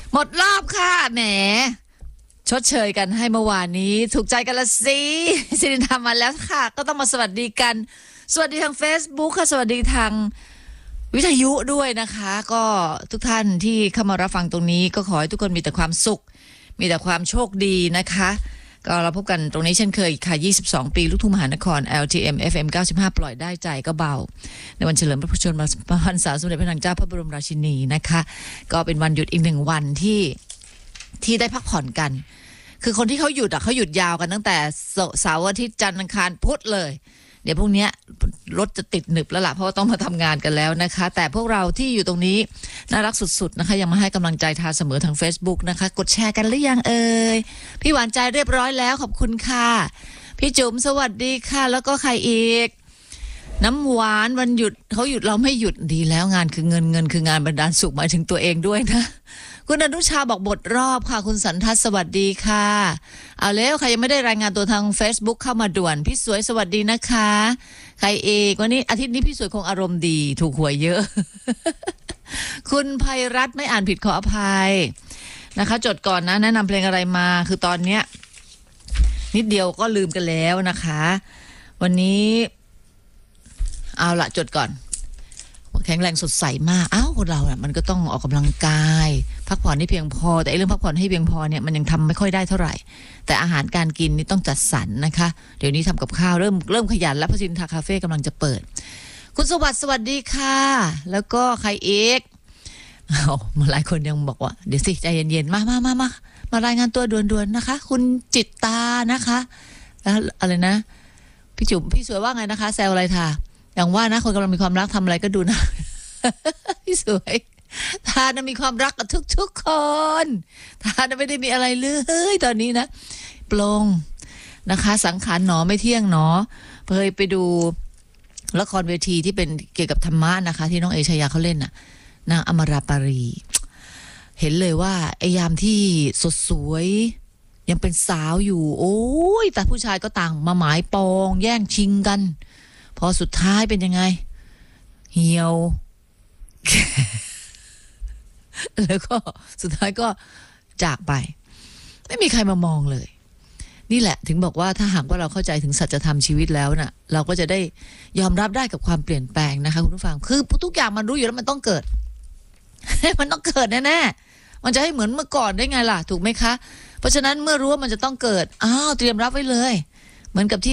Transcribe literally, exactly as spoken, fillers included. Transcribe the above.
หมดรอบค่ะแหมชดเชยกันให้เมื่อวานนี้ถูกใจกันละสิสิรินทำมาแล้วค่ะก็ต้องมาสวัสดีกันสวัสดีทาง Facebook ค่ะสวัสดีทางวิทยุด้วยนะคะก็ทุกท่านที่เข้ามารับฟังตรงนี้ก็ขอให้ทุกคนมีแต่ความสุขมีแต่ความโชคดีนะคะก็เราพบกันตรงนี้เช่นเคยค่ะยี่สิบสองปีลูกทุ่งมหานคร แอล ที เอ็ม เอฟ เอ็ม เก้าสิบห้า ปล่อยได้ใจก็เบาในวันเฉลิมพระชนมพรรษาสมเด็จพระนางเจ้าพระบรมราชินีนะคะก็เป็นวันหยุดอีกหนึ่งวันที่ที่ได้พักผ่อนกันคือคนที่เขาหยุดอ่ะเขาหยุดยาวกันตั้งแต่เสาร์อาทิตย์จันทร์อังคารพุธเลยเดี๋ยวพวกเนี้ยรถจะติดหนึบแล้วล่ะเพราะว่าต้องมาทำงานกันแล้วนะคะแต่พวกเราที่อยู่ตรงนี้น่ารักสุดๆนะคะยังมาให้กำลังใจทาเสมอทาง Facebook นะคะกดแชร์กันหรือยังเอ่ยพี่หวานใจเรียบร้อยแล้วขอบคุณค่ะพี่จุ๋มสวัสดีค่ะแล้วก็ใครอีกน้ำหวานวันหยุดเขาหยุดเราไม่หยุดดีแล้วงานคือเงินเงินคืองานบันดาลสุขหมายถึงตัวเองด้วยนะคุณอนุชาบอกบทรอบค่ะคุณสันทัศน์สวัสดีค่ะเอาแล้วใครยังไม่ได้รายงานตัวทาง Facebook เข้ามาด่วนพี่สวยสวัสดีนะคะใครเอกวันนี้อาทิตย์นี้พี่สวยคงอารมณ์ดีถูกหวยเยอะ คุณภัยรัตน์ไม่อ่านผิดขออภัยนะคะจดก่อนนะแนะนำเพลงอะไรมาคือตอนเนี้ยนิดเดียวก็ลืมกันแล้วนะคะวันนี้เอาละจดก่อนแข็งแรงสดใสมากอ้าวคนเราอ่ะมันก็ต้องออกกำลังกายพักผ่อนให้เพียงพอแต่เรื่องพักผ่อนให้เพียงพอเนี่ยมันยังทำไม่ค่อยได้เท่าไหร่แต่อาหารการกินนี่ต้องจัดสรรนะคะเดี๋ยวนี้ทำกับข้าวเริ่มเริ่มขยันแล้วเพราะซินทาคาเฟ่กำลังจะเปิดคุณสวัสดิ์สวัสดีค่ะแล้วก็ใครเอกอ้าวมาหลายคนยังบอกว่าเดี๋ยวสิใจเย็นๆมามามามามารายงานตัวด่วนๆนะคะคุณจิตตานะคะแล้วอะไรนะพี่จุ๋มพี่สวยว่าไงนะคะแซวอะไรท่าอย่างว่านะคนกำลังมีความรักทำอะไรก็ดูนะ พี่สวยทานะมีความรักกับทุกๆคนทานะไม่ได้มีอะไรเลยตอนนี้นะปลงนะคะสังขารหนอไม่เที่ยงหนอเคยไปดูละครเวทีที่เป็นเกี่ยวกับธรรมะนะคะที่น้องเอชยาเขาเล่นน่ะนางอมราปารีเห็นเลยว่าไอ้ยามที่สดสวยยังเป็นสาวอยู่โอ้ยแต่ผู้ชายก็ต่างมาหมายปองแย่งชิงกันพอสุดท้ายเป็นยังไงเหี่ยว แล้วก็สุดท้ายก็จากไปไม่มีใครมามองเลยนี่แหละถึงบอกว่าถ้าหากว่าเราเข้าใจถึงสัจธรรมชีวิตแล้วน่ะเราก็จะได้ยอมรับได้กับความเปลี่ยนแปลงนะคะคุณผู้ฟังคือทุกอย่างมันรู้อยู่แล้วมันต้องเกิด มันต้องเกิดแน่ๆมันจะให้เหมือนเมื่อก่อนได้ไงล่ะถูกไหมคะเพราะฉะนั้นเมื่อรู้ว่ามันจะต้องเกิดอ้าวเตรียมรับไว้เลยเหมือนกับที่